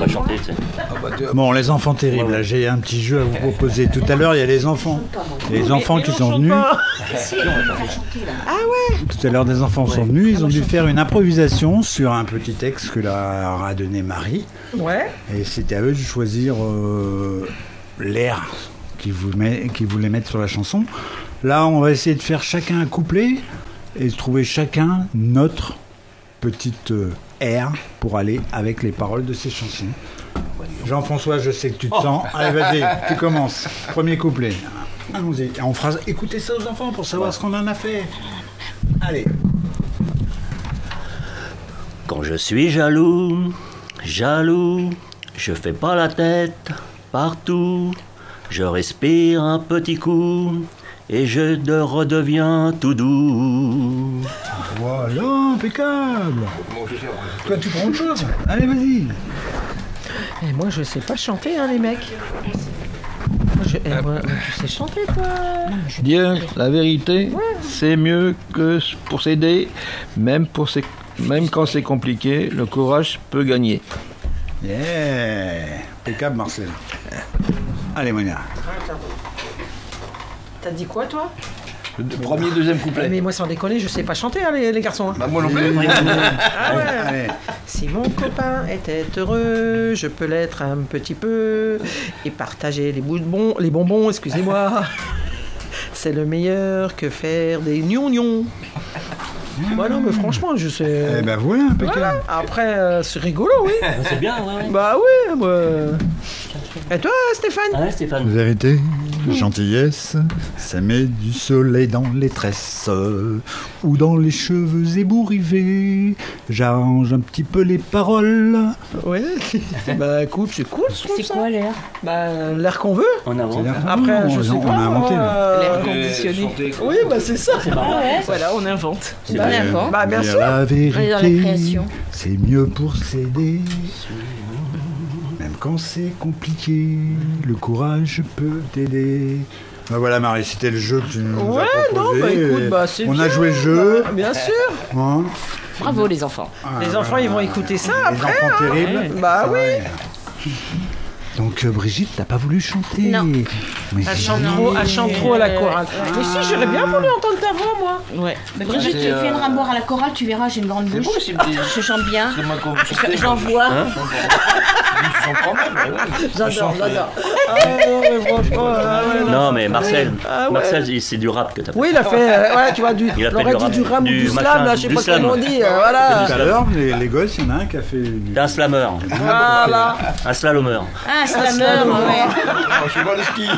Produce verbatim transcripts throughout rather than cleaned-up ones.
pas chanter, tu sais. Bon, les enfants terribles, Ouais, ouais. là, j'ai un petit jeu à vous proposer. Tout à l'heure, il y a les enfants. Les enfants qui sont venus. Tout à l'heure, des enfants sont venus. Ils ont dû faire une improvisation sur un petit texte que leur a donné Marie. Ouais. Et c'était à eux de choisir euh, l'air qu'ils voulaient, qu'ils voulaient mettre sur la chanson. Là, on va essayer de faire chacun un couplet et de trouver chacun notre petite euh, air pour aller avec les paroles de ces chansons. Jean-François, je sais que tu te sens. Allez, vas-y, tu commences. Premier couplet. Allons-y. On fera écouter ça aux enfants pour savoir ce qu'on en a fait. Allez. Quand je suis jaloux, jaloux, je fais pas la tête partout. Je respire un petit coup et je de- redeviens tout doux. Voilà, impeccable. Toi, tu prends autre chose. Allez, vas-y. Et moi, je sais pas chanter, hein, les mecs. Moi, je- eh, moi, tu sais chanter, toi. Dire la vérité, c'est mieux que pour s'aider, même, pour ses- même quand c'est compliqué, le courage peut gagner. Yeah. Impeccable, Marcel. Allez, Monia. T'as dit quoi, toi? Le premier, deuxième couplet. Mais moi, sans déconner, je sais pas chanter, hein, les, les garçons. hein. Bah, moi non plus. Ah ouais. Allez. Si mon copain était heureux, je peux l'être un petit peu et partager les bonbons, les bonbons, excusez-moi. C'est le meilleur que faire des gnons-gnons. Bah non, mais franchement, je sais. Eh ben voilà, impeccable. Voilà. Après, euh, c'est rigolo, oui. C'est bien, ouais, ouais. Bah oui, moi. Et toi, Stéphane? Ah ouais, Stéphane. Vérité, gentillesse, ça met du soleil dans les tresses euh, ou dans les cheveux ébouriffés. J'arrange un petit peu les paroles. Ouais. Bah écoute, c'est cool, je trouve C'est ça. quoi l'air? Bah l'air qu'on veut. En avant. C'est-à-dire qu'on- Après, on, je sais on pas. a inventé. moi, là. euh, L'air conditionné. Oui, bah c'est ça. Ah ouais. Voilà, on invente. C'est Bah, bien. d'accord. Bah bien Dire sûr. la On est dans la vérité, création. c'est mieux pour s'aider. Même quand c'est compliqué, le courage peut t'aider. Bah voilà Marie, c'était le jeu que tu nous Ouais, as non, proposé. bah écoute, et bah c'est On bien. a joué le jeu. Bah, bien sûr. Hein. Bravo les enfants. Ah, Les enfants, ils vont écouter ça Les après. enfants hein. terribles. Bah Ça oui. va. Donc euh, Brigitte, t'as pas voulu chanter. Non. Mais Elle si. chante trop, elle chante trop à la chorale. Mais si, j'aurais bien voulu entendre ta voix, moi. Ouais. Bah, Brigitte, tu c'est, euh, viendras boire à la chorale, tu verras, j'ai une grande C'est bouche. beau, c'est petit. Je chante bien. C'est moi qu'on chantait. J'en vois. Hein Je chante quand même, mais ouais. J'adore, j'adore. Ah non, mais franchement, ah ouais, Non, mais Marcel, Ah ouais. Marcel, il- c'est du rap que t'as fait. Oui, il a fait, euh, ouais, tu vois, du, Il a fait l'aurait du dit rap, du ram ou du du slam, machin, là, je sais du pas slam. comment on dit, euh, voilà. Tout à l'heure, les, les gosses, il y en a un qui a fait. du- T'es un slammer, Voilà. un slalomer. Ah, c'est la slam, meuf, ouais. Je suis pas le ski.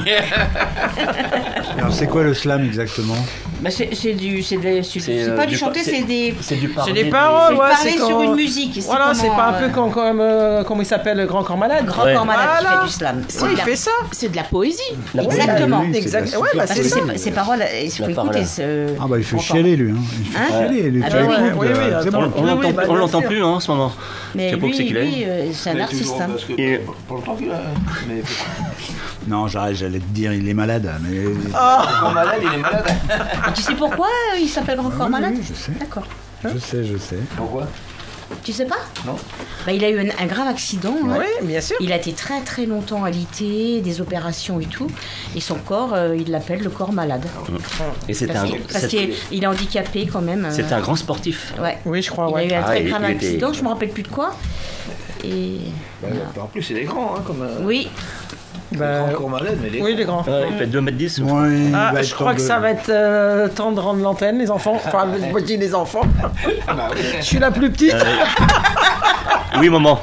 Alors c'est quoi le slam exactement? Bah, c'est c'est du, c'est des- c'est- C'est, c'est euh, pas du du- chanter, c'est- c'est des, C'est du parler. des du- paroles, c'est ouais, parler c'est sur quand- une musique. C'est Voilà, c'est comment, pas un euh, peu comme, comme euh, comment il s'appelle, le grand corps malade. Grand Ouais. corps malade qui Voilà. fait du slam. C'est Oui, de il la- fait ça. C'est de la poésie. La poésie. Exactement. Oui, oui, c'est Exact. de la Ouais, bah Parce c'est que ça. ces, ces paroles, il faut La écouter. parole. Ce... Ah bah il fait Entend. chialer lui. Hein. Il fait Hein chialer. lui, Ah tu bah vois, oui, donc, oui, oui, euh, c'est attends. bon. On Oui, l'entend oui, bah, on bien l'entend sûr. plus hein, en ce moment. Mais Je sais pas où lui, c'est qu'il est. lui, euh, c'est un Mais artiste. toujours, hein. parce que Et- pour- pour longtemps qu'il a. Mais Non, j'arrête, j'allais te dire, il est malade. Mais... quand malade, il est malade. Et tu sais pourquoi euh, il s'appelle Grand corps Oui, malade? oui, je sais. D'accord. Je sais, je sais. Pourquoi? Tu sais pas? Non. Bah, il a eu un, un grave accident. hein. Oui, bien sûr. Il a été très très longtemps alité, des opérations et tout. Et son corps, euh, il l'appelle le corps malade. Et c'était Parce un, qu'il parce c'était- qu'il est, il est handicapé quand même. euh, c'était un grand sportif. Ouais. Oui, je crois, Il a eu ouais. un Ah, très il- grave il était- accident, je me rappelle plus de quoi. Et Bah, En plus, il est grand, hein, comme. euh, oui, Bah, Grand corps malade, mais il est oui, les grands. Ouais, il fait deux mètres dix. Ouais, il Ah, va je être crois temps que de- ça va être euh, temps de rendre l'antenne, les enfants. Enfin, moi je dis les enfants. Ah bah oui. Je suis la plus petite. Euh, Oui, maman.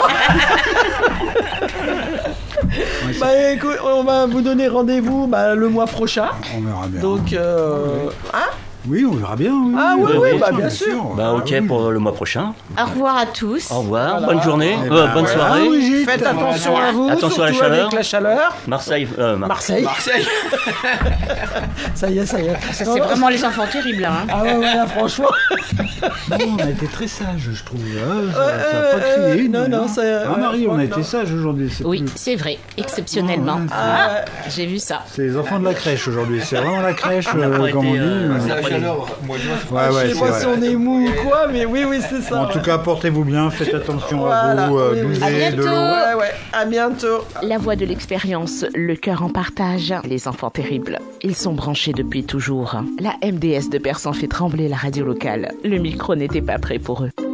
Bah écoute, on va vous donner rendez-vous bah, le mois prochain. On verra bien. Donc, euh, hein? Oui, on verra bien. oui. Ah oui, oui, oui, bah bien bien sûr. sûr. Bah ok Ah oui. pour le mois prochain. au revoir à tous. Au revoir, Voilà. bonne journée, Eh euh, ben, bonne voilà. soirée. Ah oui, j'ai- Faites attention à vous, Attention à la surtout chaleur. avec la chaleur. Marseille, euh, Mar- Marseille, Marseille. ça y est, ça y est. Ça, Non, c'est non, vraiment les enfants terribles, hein. Ah ouais, ouais, là, franchement. Bon, on a été très sage, je trouve. Ah, ça Euh, ça a pas crié. oui, non, non, c'est. Ah, ouais, Marie, je on crois a que été non. sages aujourd'hui. c'est Oui, plus- c'est vrai, exceptionnellement. Oh, ouais. Ah, ouais. J'ai vu ça. C'est les enfants de la crèche aujourd'hui. C'est vraiment la crèche, On n'a euh, pas comme on été, dit. euh, mais- on n'a La pas chaleur, moi je vois, c'est Ouais, ouais, Je sais c'est pas si vrai. on est mou ou quoi, mais oui, oui, c'est ça. En tout cas, portez-vous bien, faites attention Voilà, à vous, euh, oui, oui. buvez À de bientôt. l'eau. Ouais, ouais. À bientôt. La voix de l'expérience, le cœur en partage, les enfants terribles. Ils sont branchés depuis toujours. La M D S de Persan fait trembler la radio locale. Le micro n'était pas prêt pour eux.